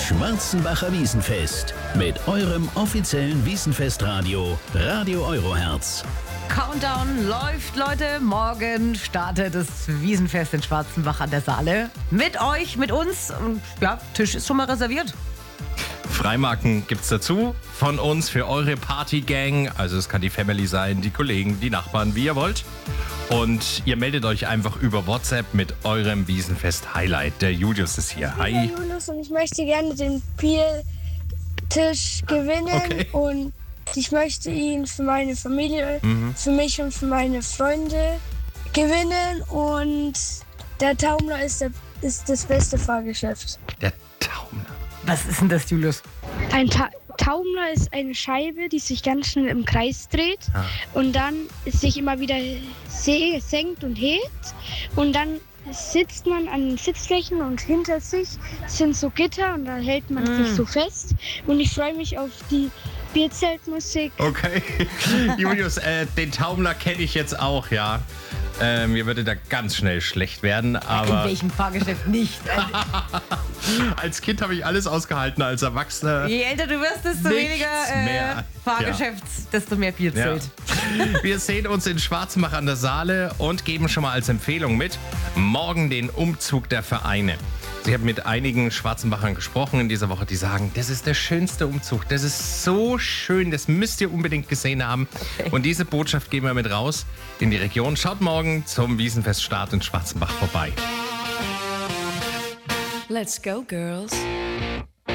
Schwarzenbacher Wiesenfest mit eurem offiziellen Wiesenfestradio Radio Eurohertz. Countdown läuft, Leute. Morgen startet das Wiesenfest in Schwarzenbach an der Saale. Mit euch, mit uns. Und ja, Tisch ist schon mal reserviert. Freimarken gibt's dazu von uns für eure Partygang. Also es kann die Family sein, die Kollegen, die Nachbarn, wie ihr wollt. Und ihr meldet euch einfach über WhatsApp mit eurem Wiesenfest-Highlight. Der Julius ist hier. Hi. Ich bin Julius und ich möchte gerne den Bier-Tisch gewinnen. Okay. Und ich möchte ihn für meine Familie, für mich und für meine Freunde gewinnen. Und der Taumler ist das beste Fahrgeschäft. Der Taumler. Was ist denn das, Julius? Ein Taumler ist eine Scheibe, die sich ganz schnell im Kreis dreht und dann sich immer wieder senkt und hebt. Und dann sitzt man an den Sitzflächen und hinter sich sind so Gitter und da hält man sich so fest. Und ich freue mich auf die Bierzeltmusik. Okay. Julius, den Taumler kenne ich jetzt auch, ja. Mir würde da ganz schnell schlecht werden, aber... In welchem Fahrgeschäft nicht? Als Kind habe ich alles ausgehalten, als Erwachsener... Je älter du wirst, desto weniger mehr. Fahrgeschäft, desto mehr Bierzelt. Ja. Wir sehen uns in Schwarzenbach an der Saale und geben schon mal als Empfehlung mit, morgen den Umzug der Vereine. Ich habe mit einigen Schwarzenbachern gesprochen in dieser Woche, die sagen, das ist der schönste Umzug. Das ist so schön, das müsst ihr unbedingt gesehen haben. Okay. Und diese Botschaft geben wir mit raus in die Region. Schaut morgen zum Wiesenfeststart in Schwarzenbach vorbei. Let's go, girls.